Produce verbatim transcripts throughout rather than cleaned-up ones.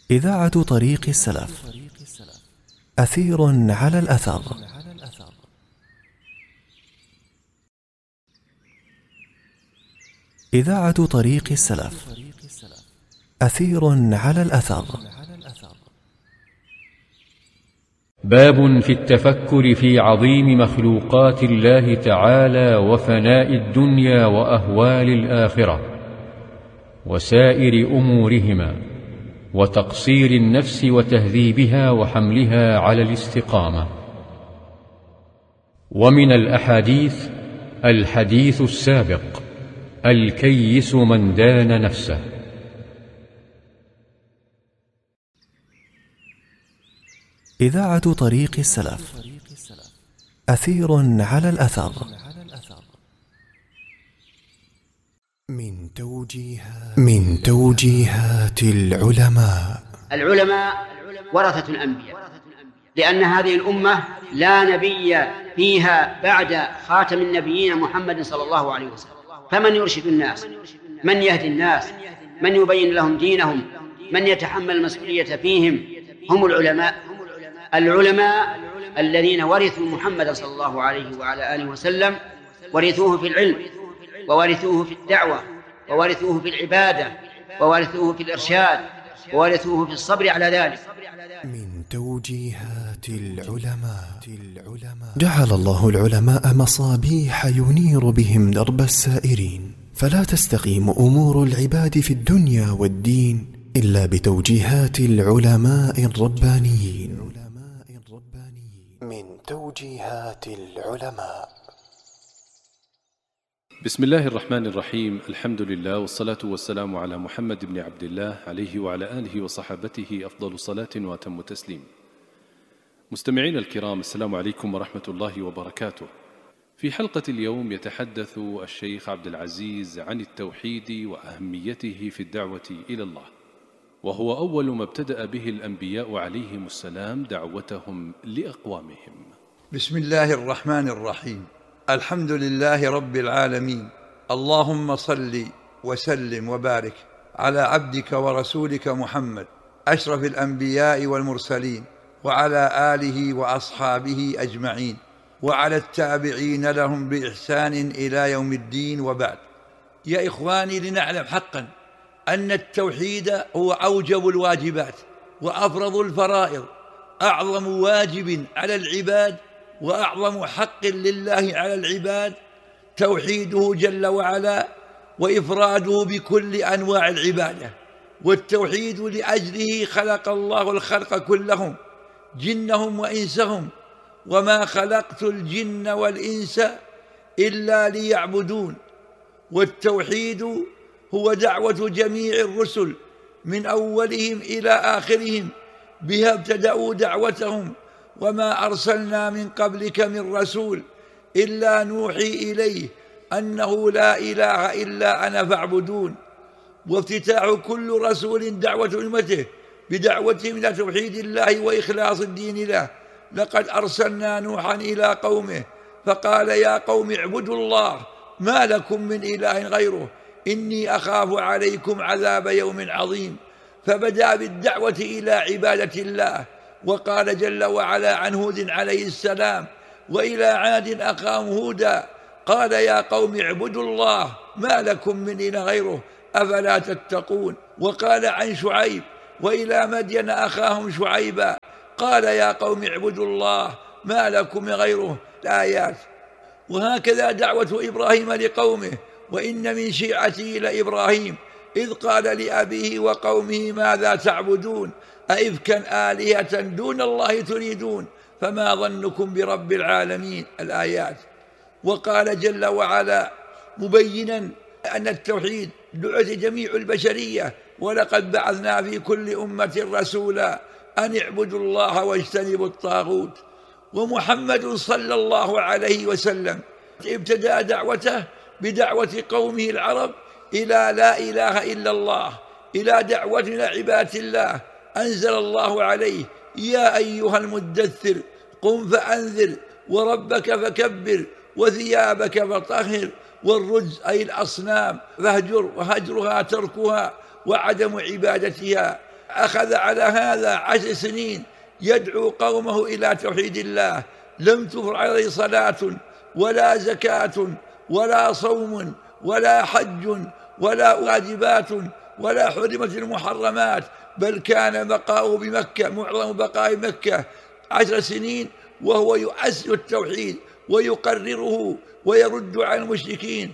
إذاعة طريق السلف، أثير على الأثر. إذاعة طريق السلف، أثير على الأثر. باب في التفكر في عظيم مخلوقات الله تعالى وفناء الدنيا وأهوال الآخرة وسائر أمورهما، وتقصير النفس وتهذيبها وحملها على الاستقامة. ومن الأحاديث الحديث السابق: الكيس من دان نفسه. إذاعة طريق السلف، أثير على الأثر. من توجيهات من توجيهات العلماء. العلماء ورثة الأنبياء، لأن هذه الأمة لا نبي فيها بعد خاتم النبيين محمد صلى الله عليه وسلم، فمن يرشد الناس، من يهدي الناس، من يبين لهم دينهم، من يتحمل المسؤولية فيهم، هم العلماء. العلماء الذين ورثوا محمد صلى الله عليه وعلى آله وسلم، ورثوه في العلم، وورثوه في الدعوة، وورثوه في العبادة، وورثوه في الإرشاد، وورثوه في الصبر على ذلك. من توجيهات العلماء. جعل الله العلماء مصابيح ينير بهم درب السائرين، فلا تستقيم أمور العباد في الدنيا والدين إلا بتوجيهات العلماء الربانيين. من توجيهات العلماء. بسم الله الرحمن الرحيم. الحمد لله والصلاة والسلام على محمد بن عبد الله عليه وعلى آله وصحابته أفضل صلاة وأتم تسليم. مستمعين الكرام، السلام عليكم ورحمة الله وبركاته. في حلقة اليوم يتحدث الشيخ عبد العزيز عن التوحيد وأهميته في الدعوة إلى الله، وهو أول ما ابتدأ به الأنبياء عليهم السلام دعوتهم لأقوامهم. بسم الله الرحمن الرحيم. الحمد لله رب العالمين، اللهم صل وسلم وبارك على عبدك ورسولك محمد أشرف الأنبياء والمرسلين، وعلى آله وأصحابه أجمعين، وعلى التابعين لهم بإحسان إلى يوم الدين، وبعد. يا إخواني، لنعلم حقا أن التوحيد هو أوجب الواجبات وأفرض الفرائض، أعظم واجب على العباد وأعظم حق لله على العباد توحيده جل وعلا، وإفراده بكل أنواع العبادة. والتوحيد لأجله خلق الله الخلق كلهم، جنهم وإنسهم، وما خلقت الجن والإنس إلا ليعبدون. والتوحيد هو دعوة جميع الرسل من أولهم إلى آخرهم، بها ابتدأوا دعوتهم: وما أرسلنا من قبلك من رسول إلا نوحي إليه أنه لا إله إلا أنا فاعبدون. وافتتاح كل رسول دعوة أمته بدعوتهم إلى توحيد الله وإخلاص الدين له. لقد أرسلنا نوحا إلى قومه فقال: يا قوم اعبدوا الله ما لكم من إله غيره إني أخاف عليكم عذاب يوم عظيم. فبدأ بالدعوة إلى عبادة الله، وقال جل وعلا عن هود عليه السلام: وإلى عاد أخاهم هودا قال يا قوم اعبدوا الله ما لكم من إله غيره أفلا تتقون. وقال عن شعيب: وإلى مدين أخاهم شعيبا قال يا قوم اعبدوا الله ما لكم من غيره. الآيات. وهكذا دعوة إبراهيم لقومه: وإن من شيعته لإبراهيم إذ قال لأبيه وقومه ماذا تعبدون أئفكا آلهة دون الله تريدون فما ظنكم برب العالمين. الآيات. وقال جل وعلا مبينا أن التوحيد دعوة جميع البشرية: ولقد بعثنا في كل أمة رسولا أن اعبدوا الله واجتنبوا الطاغوت. ومحمد صلى الله عليه وسلم ابتدأ دعوته بدعوة قومه العرب إلى لا إله إلا الله، إلى دعوة إلى عبادة الله. أنزل الله عليه: يا أيها المدثر قم فأنذر وربك فكبر وثيابك فطهر والرجز أي الأصنام فاهجر، وهجرها تركها وعدم عبادتها. أخذ على هذا عشر سنين يدعو قومه إلى توحيد الله، لم تفرض عليه صلاة ولا زكاة ولا صوم ولا حج ولا واجبات ولا حرمت المحرمات، بل كان بقاؤه بمكة، معظم بقاء مكة عشر سنين وهو يؤسس التوحيد ويقرره ويرد على المشركين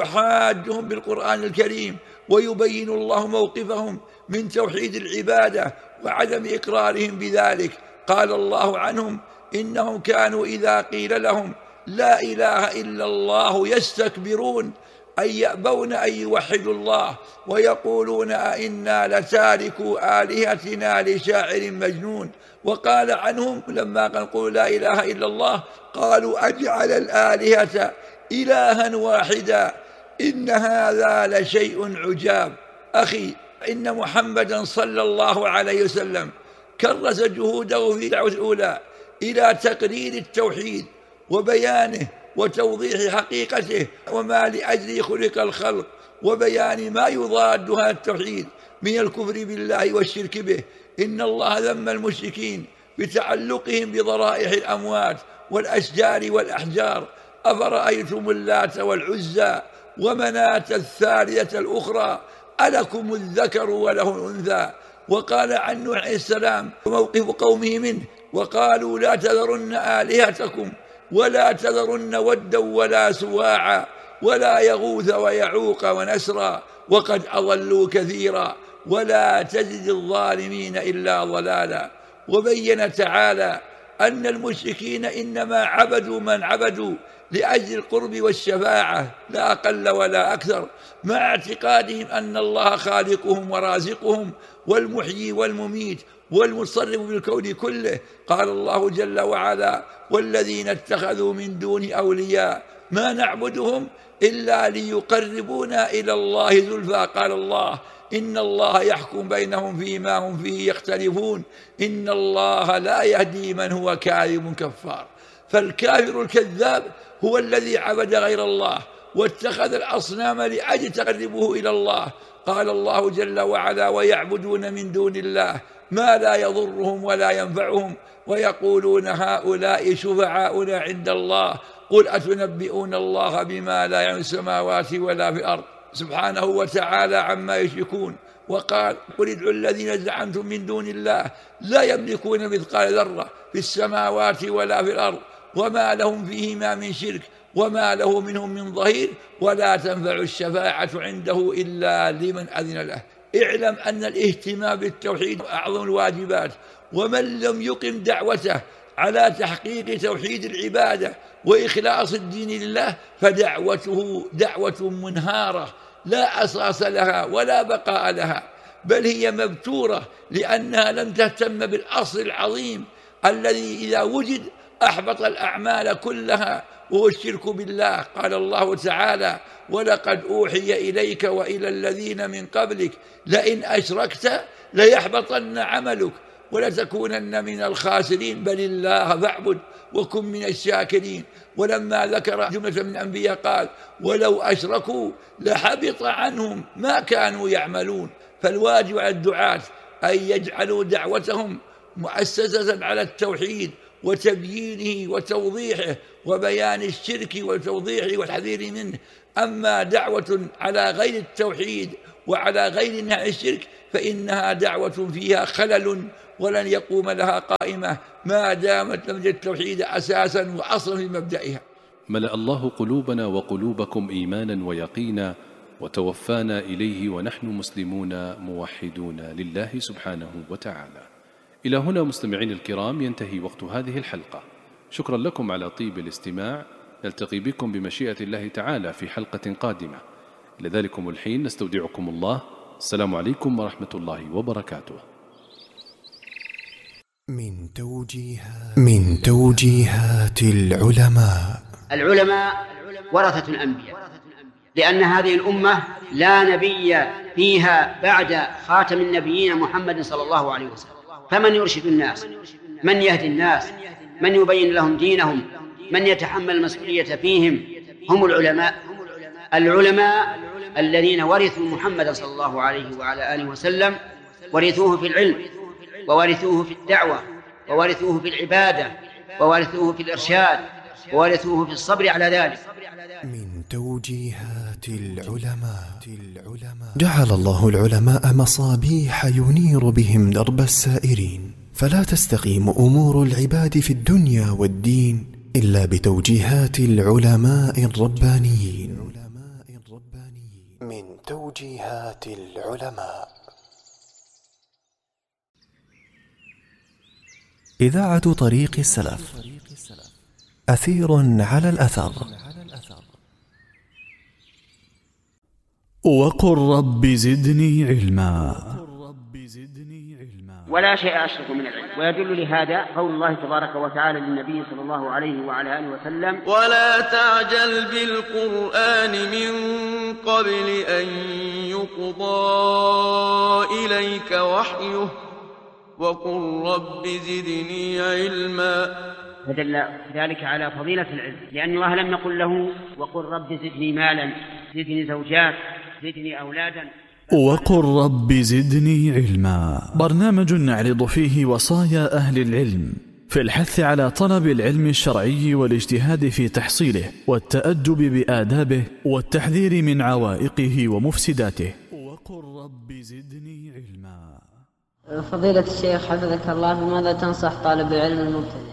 ويحاجهم بالقرآن الكريم ويبين الله موقفهم من توحيد العبادة وعدم إقرارهم بذلك. قال الله عنهم: إنهم كانوا إذا قيل لهم لا إله إلا الله يستكبرون، أي يأبون أن يوحدوا الله ويقولون أئنا لتاركوا آلهتنا لشاعر مجنون. وقال عنهم لما قالوا لا إله إلا الله قالوا أجعل الآلهة إلها واحدا إن هذا لشيء عجاب. أخي، إن محمدا صلى الله عليه وسلم كرس جهوده في الدعوة الأولى إلى تقرير التوحيد وبيانه وتوضيح حقيقته وما لأجله خلق الخلق، وبيان ما يضاد هذا التوحيد من الكفر بالله والشرك به. إن الله ذم المشركين بتعلقهم بضرائح الأموات والأشجار والأحجار. أفرأيتم اللات والعزى ومناة الثالثة الأخرى ألكم الذكر وله الأنثى. وقال عن نوح عليه السلام وموقف قومه منه: وقالوا لا تذرن آلهتكم ولا تذرن ودا ولا سواعا ولا يغوث ويعوق ونسرا وقد أضلوا كثيرا ولا تزد الظالمين إلا ضلالا. وبين تعالى أن المشركين إنما عبدوا من عبدوا لأجل القرب والشفاعة لا أقل ولا أكثر، مع اعتقادهم أن الله خالقهم ورازقهم والمحيي والمميت والمتصرف بالكون كله. قال الله جل وعلا: والذين اتخذوا من دون أولياء ما نعبدهم إلا ليقربونا إلى الله زلفى. قال الله: إن الله يحكم بينهم فيما هم فيه يختلفون إن الله لا يهدي من هو كاذب كفار. فالكافر الكذاب هو الذي عبد غير الله واتخذ الأصنام لأجل تقربه إلى الله. قال الله جل وعلا: ويعبدون من دون الله ما لا يضرهم ولا ينفعهم ويقولون هؤلاء شفعاؤنا عند الله قل أتنبئون الله بما لا يعلم السماوات ولا في الأرض سبحانه وتعالى عما يشركون. وقال: قل ادعوا الذين زعمتم من دون الله لا يملكون مثقال ذرة في السماوات ولا في الأرض وما لهم فيهما من شرك وما له منهم من ظهير ولا تنفع الشفاعة عنده إلا لمن أذن له. اعلم أن الاهتمام بالتوحيد أعظم الواجبات، ومن لم يقم دعوته على تحقيق توحيد العبادة وإخلاص الدين لله فدعوته دعوة منهارة لا أساس لها ولا بقاء لها، بل هي مبتورة لأنها لم تهتم بالأصل العظيم الذي إذا وجد أحبط الأعمال كلها، وهو الشرك بالله. قال الله تعالى: ولقد أوحي إليك وإلى الذين من قبلك لئن أشركت ليحبطن عملك ولتكونن من الخاسرين بل الله فاعبد وكن من الشاكرين. ولما ذكر جملة من الأنبياء قال: ولو أشركوا لحبط عنهم ما كانوا يعملون. فالواجب على الدعاة أن يجعلوا دعوتهم مؤسسة على التوحيد وتبيينه وتوضيحه وبيان الشرك وتوضيحه والحذير منه. أما دعوة على غير التوحيد وعلى غير نهي الشرك فإنها دعوة فيها خلل ولن يقوم لها قائمة ما دامت لم يجد التوحيد أساسا وأصلا في مبدئها. ملأ الله قلوبنا وقلوبكم إيمانا ويقينا وتوفانا إليه ونحن مسلمون موحدون لله سبحانه وتعالى. إلى هنا مستمعين الكرام ينتهي وقت هذه الحلقة. شكرا لكم على طيب الاستماع. نلتقي بكم بمشيئة الله تعالى في حلقة قادمة. إلى ذلكم الحين نستودعكم الله. السلام عليكم ورحمة الله وبركاته. من توجيهات من توجيهات العلماء. العلماء ورثة الأنبياء، لأن هذه الأمة لا نبي فيها بعد خاتم النبيين محمد صلى الله عليه وسلم، فمن يرشد الناس، من يهدي الناس، من يبين لهم دينهم، من يتحمل المسؤولية فيهم هم العلماء. العلماء الذين ورثوا محمد صلى الله عليه وعلى آله وسلم ورثوه في العلم، وورثوه في الدعوة، وورثوه في العبادة، وورثوه في الإرشاد، وورثوه في الصبر على ذلك. من توجيهات العلماء. جعل الله العلماء مصابيح ينير بهم درب السائرين، فلا تستقيم أمور العباد في الدنيا والدين إلا بتوجيهات العلماء الربانيين. من توجيهات العلماء. إذاعة طريق السلف، أثير على الأثر. وقل رب زدني علما. ولا شيء أشرف من العلم. ويدل لهذا قول الله تبارك وتعالى للنبي صلى الله عليه وعلى آله وسلم: ولا تعجل بالقرآن من قبل أن يقضى إليك وحيه وقل رب زدني علما. فدل ذلك على فضيلة العلم، لأن الله لم يقل له وقل رب زدني مالا، زدني زوجات، زدني أولادا. وقل رب زدني علما، برنامج نعرض فيه وصايا أهل العلم في الحث على طلب العلم الشرعي والاجتهاد في تحصيله والتأدب بآدابه والتحذير من عوائقه ومفسداته. وقل رب زدني علما. فضيلة الشيخ حفظك الله، بماذا تنصح طالب العلم المبتدئ؟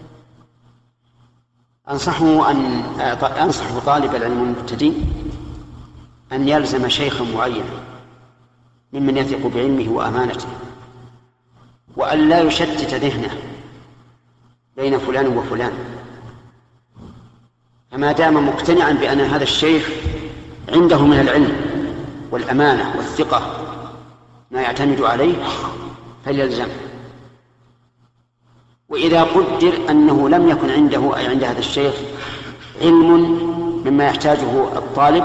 أنصحه أن أنصح طالب العلم المبتدئ أن يلزم شيخا معينا ممن يثق بعلمه وأمانته، وأن لا يشتت ذهنه بين فلان وفلان، فما دام مقتنعا بأن هذا الشيخ عنده من العلم والأمانة والثقة ما يعتمد عليه فليلزم. وإذا قدر أنه لم يكن عنده أي عند هذا الشيخ علم مما يحتاجه الطالب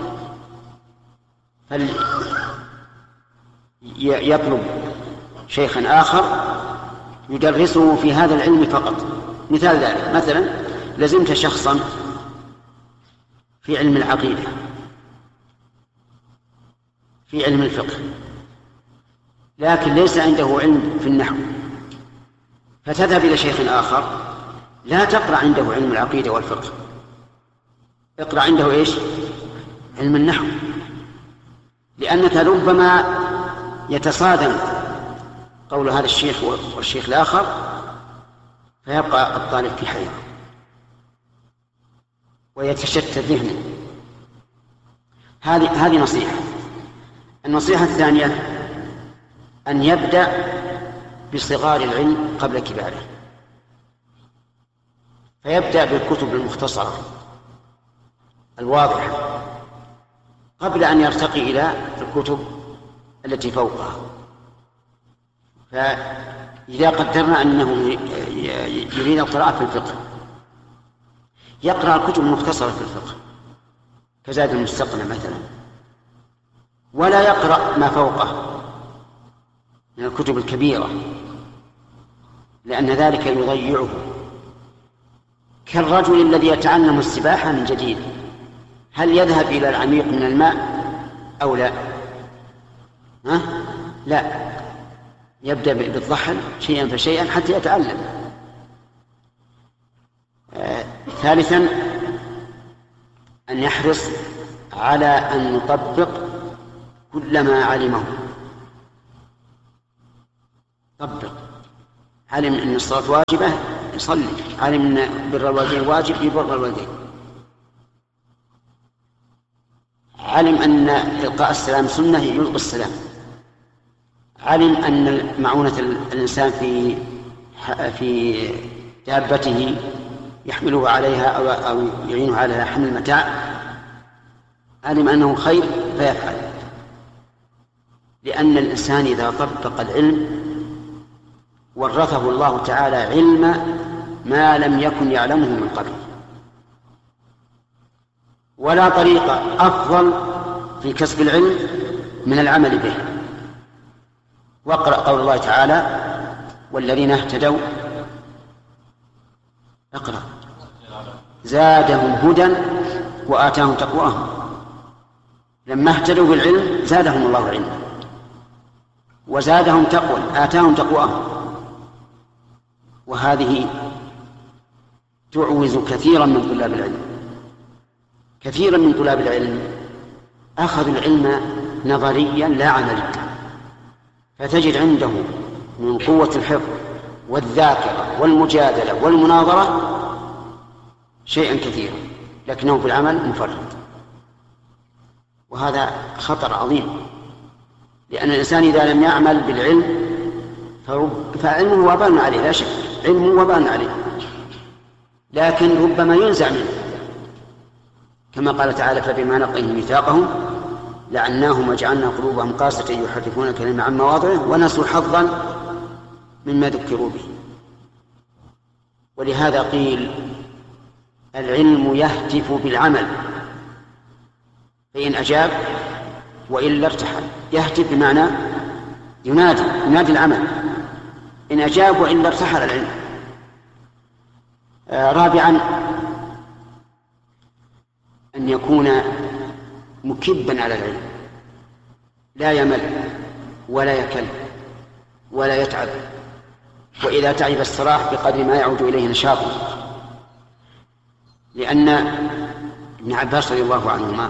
فليطلب شيخا آخر يدرسه في هذا العلم فقط. مثال ذلك، مثلا لزمت شخصا في علم العقيدة، في علم الفقه، لكن ليس عنده علم في النحو، فتذهب إلى شيخ آخر لا تقرأ عنده علم العقيدة والفقه، اقرأ عنده إيش؟ علم النحو، لأنك ربما يتصادم قول هذا الشيخ والشيخ الآخر فيبقى الطالب في حيرة ويتشتت ذهنه. هذه هذه نصيحة. النصيحة الثانية أن يبدأ بصغار العلم قبل كباره، فيبدأ بالكتب المختصرة الواضحة قبل أن يرتقي إلى الكتب التي فوقها. فإذا قدرنا أنه يريد القراءة في الفقه يقرأ الكتب المختصرة في الفقه كزاد المستقنع مثلا، ولا يقرأ ما فوقه من الكتب الكبيرة، لأن ذلك يضيعه، كالرجل الذي يتعلم السباحة من جديد، هل يذهب إلى العميق من الماء أو لا؟ ها؟ لا، يبدأ بالضحل شيئا فشيئا حتى يتعلم. آه، ثالثا أن يحرص على أن يطبق كل ما علمه. طبق، علم أن الصلاة واجبة يصلي، علم أن بر الوالدين واجب يبر الوالدين، علم أن إلقاء السلام سنة يلقي السلام، علم أن معونة الإنسان في في دابته يحمله عليها أو أو يعينه على حمل المتاع، علم أنه خير فيفعل، لأن الإنسان إذا طبق العلم ورثه الله تعالى علم ما لم يكن يعلمه من قبل. ولا طريق أفضل في كسب العلم من العمل به. واقرأ قول الله تعالى: والذين اهتدوا اقرأ زادهم هدى وآتاهم تقواهم. لما اهتدوا بالعلم زادهم الله علما. وزادهم تقوى، آتاهم تقواهم. وهذه تعوز كثيرا من طلاب العلم. كثيرا من طلاب العلم أخذوا العلم نظريا لا عمليا، فتجد عنده من قوة الحفظ والذاكرة والمجادلة والمناظرة شيئا كثيرا، لكنه في العمل مفرط، وهذا خطر عظيم. لأن الإنسان إذا لم يعمل بالعلم فعلمه وبال عليه، لا شك علمه وبال عليه، لكن ربما ينزع منه، كما قال تعالى: فبما نقضهم ميثاقهم لعناهم وجعلنا قلوبهم قاسية يحرفون الكلمة عن مواضعه ونسوا حظا مما ذكروا به. ولهذا قيل: العلم يهتف بالعمل، فإن أجاب وإلا ارتحل. يهتف بمعنى ينادي ينادي العمل، إن أجاب وإلا ارتحل العلم. آه رابعا أن يكون مكبا على العلم، لا يمل ولا يكل ولا يتعب، وإذا تعب استراح بقدر ما يعود إليه نشاطه. لأن ابن عباس رضي الله عنهما،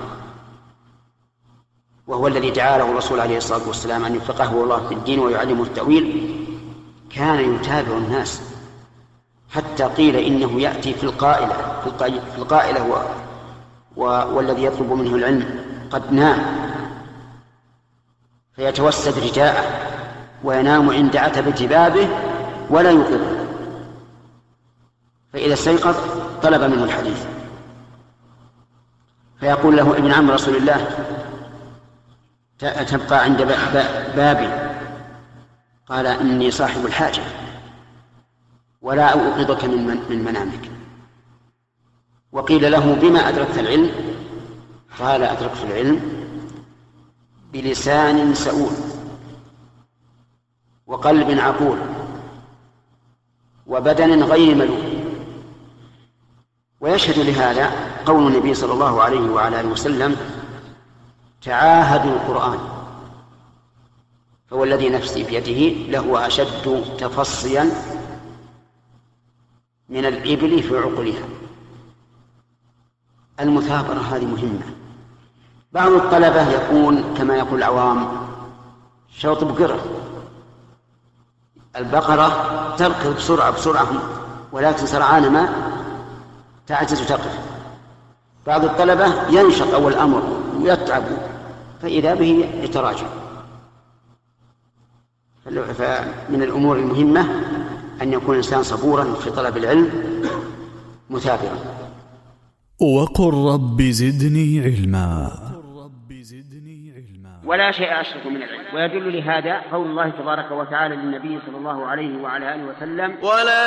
وهو الذي دعا له الرسول عليه الصلاة والسلام أن يفقهه الله في الدين ويعلمه التأويل، كان يتابع الناس حتى قيل إنه يأتي في القائلة في القائلة والذي يطلب منه العلم قد نام، فيتوسد رداءه وينام عند عتبة بابه ولا يوقظه، فإذا استيقظ طلب منه الحديث، فيقول له ابن عم رسول الله: تبقى عند بابي؟ قال: إني صاحب الحاجة ولا أوقظك من منامك. وقيل له: بما أدركت العلم؟ قال: أدركت العلم بلسان سؤول وقلب عقول وبدن غير ملول. ويشهد لهذا قول النبي صلى الله عليه وعلى آله وسلم: تعاهدوا القرآن، فهو الذي نفسي بيده لهو أشد تفصيا من الإبل في عقلها. المثابرة هذه مهمة. بعض الطلبة يكون كما يقول العوام شوط بقرة، البقرة تركض بسرعة بسرعة ولكن سرعان ما تعجز تقف. بعض الطلبة ينشط أول الأمر ويتعب فإذا به يتراجع. فمن الأمور المهمة أن يكون الإنسان صبورا في طلب العلم مثابرا. وقل رب زدني علما. ولا شيء أشرك من العلم. ويدل لهذا قول الله تبارك وتعالى للنبي صلى الله عليه وعلى آله وسلم: ولا